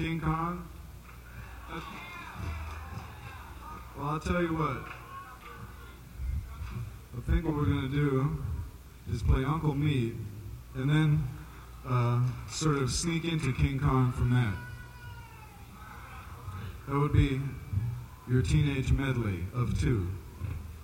King Kong? Well, I'll tell you what. I think what we're going to do is play Uncle Meat and then sort of sneak into King Kong from that. That would be your teenage medley of two.